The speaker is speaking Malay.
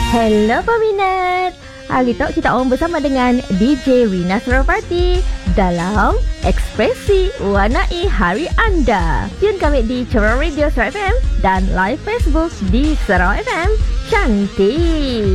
Hello peminat. Hari tu kita orang bersama dengan DJ Rina Suropati dalam Ekspresi Warnai Hari Anda. Tune kami di Ceria Radio Sarawak FM dan live Facebook di Sarawak FM. Cantik.